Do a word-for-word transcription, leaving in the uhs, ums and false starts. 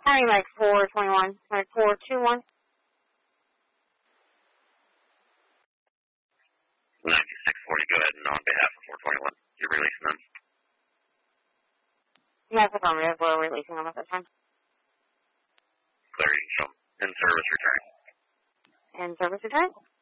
Hi, Mike four twenty-one. Mike four two one. ninety-six forty, go ahead and on behalf of four twenty-one, you're releasing them. Yes, affirmative. We're releasing them at this time. Clear, you can show them. In service return. In service return?